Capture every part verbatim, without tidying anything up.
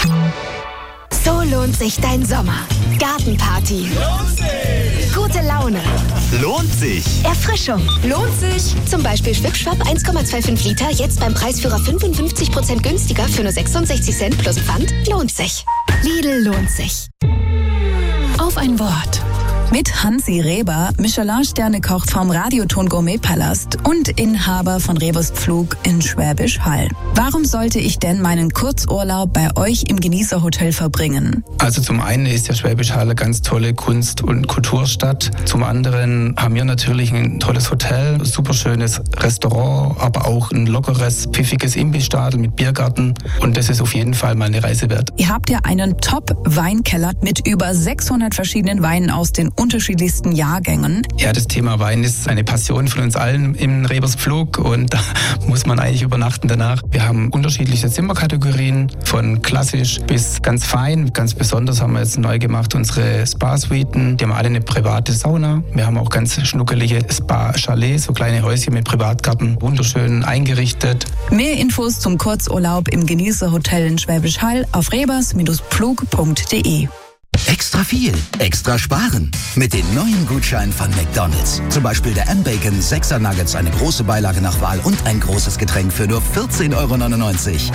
So lohnt sich dein Sommer. Gartenparty. Lohnt sich. Gute Laune. Lohnt sich. Erfrischung. Lohnt sich. Zum Beispiel Schwipschwapp eins Komma fünfundzwanzig Liter, jetzt beim Preisführer fünfundfünfzig Prozent günstiger für nur sechsundsechzig Cent plus Pfand. Lohnt sich. Lidl lohnt sich. Auf ein Wort. Mit Hansi Reber, Michelin-Sterne-Koch vom Radioton Gourmet-Palast und Inhaber von Rebers Pflug in Schwäbisch Hall. Warum sollte ich denn meinen Kurzurlaub bei euch im Genießerhotel verbringen? Also zum einen ist ja Schwäbisch Hall eine ganz tolle Kunst- und Kulturstadt. Zum anderen haben wir natürlich ein tolles Hotel, super schönes Restaurant, aber auch ein lockeres, pfiffiges Imbissstadel mit Biergarten. Und das ist auf jeden Fall mal eine Reise wert. Ihr habt ja einen Top-Weinkeller mit über sechshundert verschiedenen Weinen aus den unterschiedlichsten Jahrgängen. Ja, das Thema Wein ist eine Passion von uns allen im Rebers Pflug und da muss man eigentlich übernachten danach. Wir haben unterschiedliche Zimmerkategorien, von klassisch bis ganz fein. Ganz besonders haben wir jetzt neu gemacht unsere Spa-Suiten. Die haben alle eine private Sauna. Wir haben auch ganz schnuckelige Spa-Chalets, so kleine Häuschen mit Privatgarten, wunderschön eingerichtet. Mehr Infos zum Kurzurlaub im Genießerhotel in Schwäbisch Hall auf rebers Pflug punkt de. Extra viel, extra sparen. Mit den neuen Gutscheinen von McDonald's. Zum Beispiel der M-Bacon sechser Nuggets, eine große Beilage nach Wahl und ein großes Getränk für nur vierzehn Euro neunundneunzig.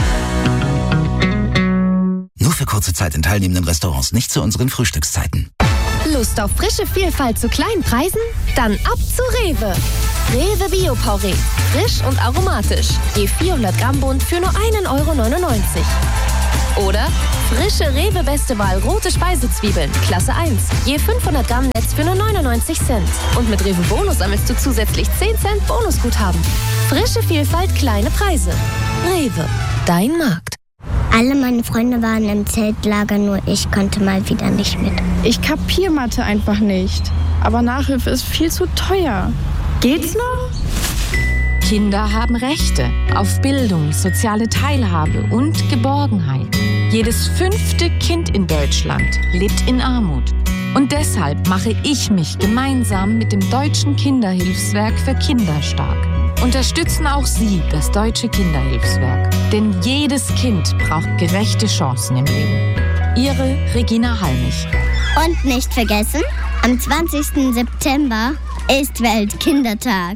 Nur für kurze Zeit in teilnehmenden Restaurants, nicht zu unseren Frühstückszeiten. Lust auf frische Vielfalt zu kleinen Preisen? Dann ab zu Rewe. Rewe Bio-Porree. Frisch und aromatisch. Je vierhundert Gramm Bund für nur einen Euro neunundneunzig. Oder frische Rewe Beste Wahl rote Speisezwiebeln, Klasse eins. Je fünfhundert Gramm Netz für nur neunundneunzig Cent. Und mit Rewe Bonus sammelst du zusätzlich zehn Cent Bonusguthaben. Frische Vielfalt, kleine Preise. Rewe, dein Markt. Alle meine Freunde waren im Zeltlager, nur ich konnte mal wieder nicht mit. Ich kapier Mathe einfach nicht. Aber Nachhilfe ist viel zu teuer. Geht's noch? Kinder haben Rechte auf Bildung, soziale Teilhabe und Geborgenheit. Jedes fünfte Kind in Deutschland lebt in Armut. Und deshalb mache ich mich gemeinsam mit dem Deutschen Kinderhilfswerk für Kinder stark. Unterstützen auch Sie das Deutsche Kinderhilfswerk. Denn jedes Kind braucht gerechte Chancen im Leben. Ihre Regina Halmich. Und nicht vergessen, am zwanzigsten September ist Weltkindertag.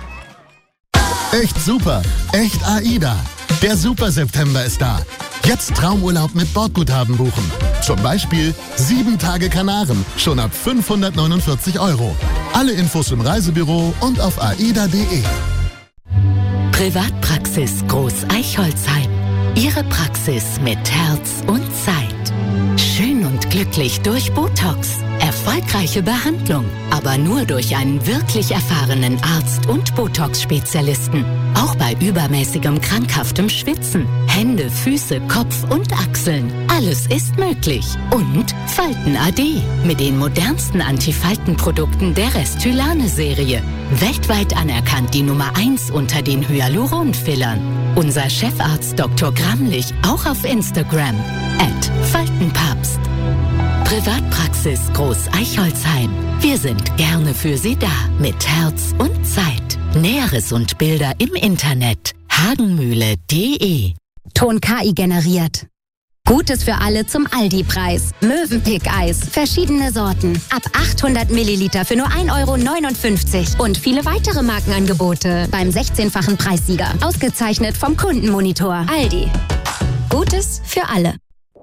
Echt super, echt AIDA. Der Super September ist da. Jetzt Traumurlaub mit Bordguthaben buchen. Zum Beispiel sieben Tage Kanaren, schon ab fünfhundertneunundvierzig Euro. Alle Infos im Reisebüro und auf aida punkt de. Privatpraxis Groß Eichholzheim. Ihre Praxis mit Herz und Zeit. Schön und glücklich durch Botox. Erfolgreiche Behandlung, aber nur durch einen wirklich erfahrenen Arzt und Botox-Spezialisten. Auch bei übermäßigem krankhaftem Schwitzen. Hände, Füße, Kopf und Achseln. Alles ist möglich. Und Falten A D mit den modernsten Antifaltenprodukten der Restylane-Serie. Weltweit anerkannt die Nummer eins unter den Hyaluron-Fillern. Unser Chefarzt Doktor Gramlich auch auf Instagram. at Faltenpapst. Privatpraxis Groß Eichholzheim. Wir sind gerne für Sie da. Mit Herz und Zeit. Näheres und Bilder im Internet. hagenmühle punkt de. Ton K I generiert. Gutes für alle zum Aldi-Preis. Mövenpick-Eis. Verschiedene Sorten. Ab achthundert Milliliter für nur ein Euro neunundfünfzig. Und viele weitere Markenangebote beim sechzehnfachen Preissieger. Ausgezeichnet vom Kundenmonitor. Aldi. Gutes für alle.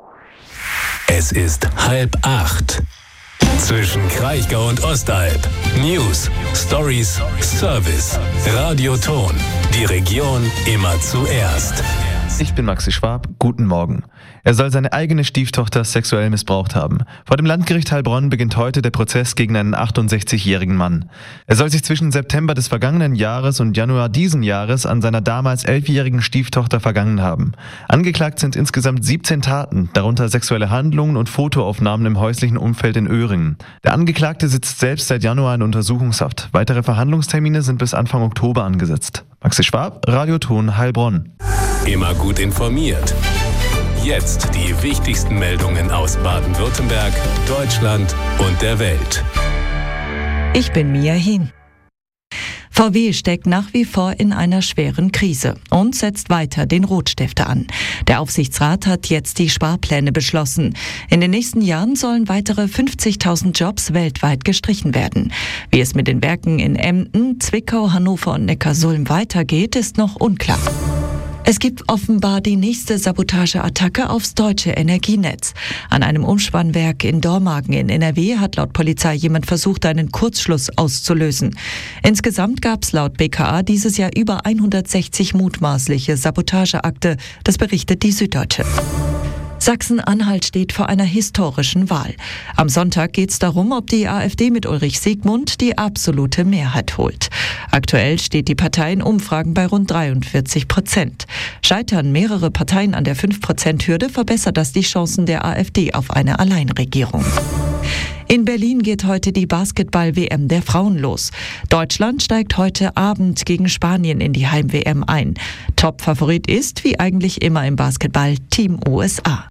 Es ist halb acht. Zwischen Kraichgau und Ostalb. News, Stories, Service. Radioton. Die Region immer zuerst. Ich bin Maxi Schwab, guten Morgen. Er soll seine eigene Stieftochter sexuell missbraucht haben. Vor dem Landgericht Heilbronn beginnt heute der Prozess gegen einen achtundsechzigjährigen Mann. Er soll sich zwischen September des vergangenen Jahres und Januar diesen Jahres an seiner damals elfjährigen Stieftochter vergangen haben. Angeklagt sind insgesamt siebzehn Taten, darunter sexuelle Handlungen und Fotoaufnahmen im häuslichen Umfeld in Öhringen. Der Angeklagte sitzt selbst seit Januar in Untersuchungshaft. Weitere Verhandlungstermine sind bis Anfang Oktober angesetzt. Maxi Schwab, Radioton Heilbronn. Immer gut informiert. Jetzt die wichtigsten Meldungen aus Baden-Württemberg, Deutschland und der Welt. Ich bin Mia Hin. V W steckt nach wie vor in einer schweren Krise und setzt weiter den Rotstifter an. Der Aufsichtsrat hat jetzt die Sparpläne beschlossen. In den nächsten Jahren sollen weitere fünfzigtausend Jobs weltweit gestrichen werden. Wie es mit den Werken in Emden, Zwickau, Hannover und Neckarsulm weitergeht, ist noch unklar. Es gibt offenbar die nächste Sabotageattacke aufs deutsche Energienetz. An einem Umspannwerk in Dormagen in N R W hat laut Polizei jemand versucht, einen Kurzschluss auszulösen. Insgesamt gab es laut B K A dieses Jahr über hundertsechzig mutmaßliche Sabotageakte. Das berichtet die Süddeutsche. Sachsen-Anhalt steht vor einer historischen Wahl. Am Sonntag geht es darum, ob die AfD mit Ulrich Siegmund die absolute Mehrheit holt. Aktuell steht die Partei in Umfragen bei rund dreiundvierzig Prozent. Scheitern mehrere Parteien an der fünf Prozent Hürde, verbessert das die Chancen der AfD auf eine Alleinregierung. In Berlin geht heute die Basketball-W M der Frauen los. Deutschland steigt heute Abend gegen Spanien in die Heim-W M ein. Top-Favorit ist, wie eigentlich immer im Basketball, Team U S A.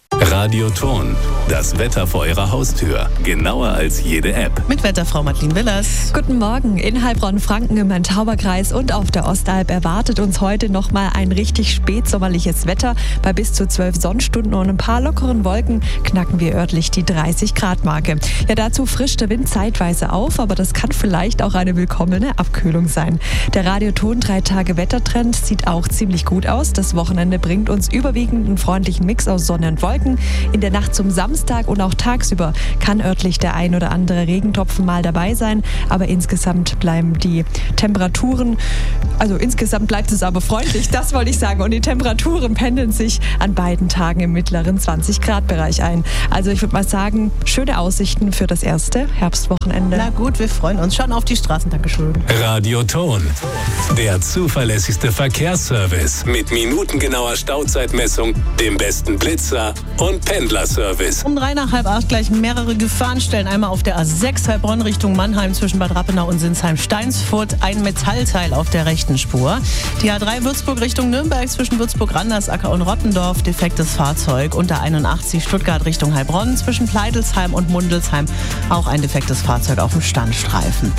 Radioton, das Wetter vor Ihrer Haustür. Genauer als jede App. Mit Wetterfrau Madeleine Willers. Guten Morgen. In Heilbronn-Franken im Main-Tauber-Kreis und auf der Ostalb erwartet uns heute nochmal ein richtig spätsommerliches Wetter. Bei bis zu zwölf Sonnenstunden und ein paar lockeren Wolken knacken wir örtlich die dreißig Grad Marke. Ja, dazu frischt der Wind zeitweise auf, aber das kann vielleicht auch eine willkommene Abkühlung sein. Der Radioton drei Tage Wettertrend sieht auch ziemlich gut aus. Das Wochenende bringt uns überwiegend einen freundlichen Mix aus Sonne und Wolken. In der Nacht zum Samstag und auch tagsüber kann örtlich der ein oder andere Regentropfen mal dabei sein, aber insgesamt bleiben die Temperaturen, also insgesamt bleibt es aber freundlich, das wollte ich sagen, und die Temperaturen pendeln sich an beiden Tagen im mittleren zwanzig Grad Bereich ein. Also ich würde mal sagen, schöne Aussichten für das erste Herbstwochenende. Na gut, wir freuen uns schon auf die Straßen. Dankeschön. Radioton, der zuverlässigste Verkehrsservice mit minutengenauer Stauzeitmessung, dem besten Blitzer und Pendlerservice. Um drei nach halb acht gleich mehrere Gefahrenstellen. Einmal auf der A sechs Heilbronn Richtung Mannheim zwischen Bad Rappenau und Sinsheim-Steinsfurt. Ein Metallteil auf der rechten Spur. Die A drei Würzburg Richtung Nürnberg zwischen Würzburg-Randersacker und Rottendorf. Defektes Fahrzeug. Und der einundachtzig Stuttgart Richtung Heilbronn zwischen Pleidelsheim und Mundelsheim. Auch ein defektes Fahrzeug auf dem Standstreifen.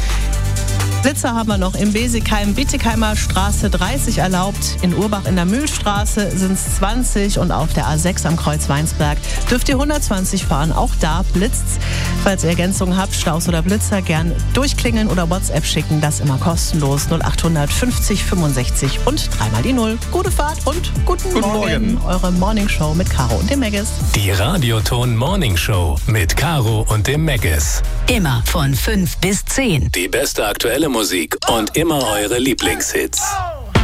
Blitzer haben wir noch im Besigheim, Bietigheimer Straße dreißig erlaubt. In Urbach in der Mühlstraße sind es zwanzig und auf der A sechs am Kreuz Weinsberg dürft ihr hundertzwanzig fahren. Auch da blitzt's. Falls ihr Ergänzungen habt, Staus oder Blitzer, gern durchklingeln oder WhatsApp schicken. Das immer kostenlos. null achthundert fünfzig fünfundsechzig und dreimal die Null. Gute Fahrt und guten, guten Morgen. Morgen. Eure Morning Show mit Caro und dem Meggis. Die Radioton Morning Show mit Caro und dem Meggis. Immer von fünf bis zehn. Die beste aktuelle Musik und immer eure Lieblingshits.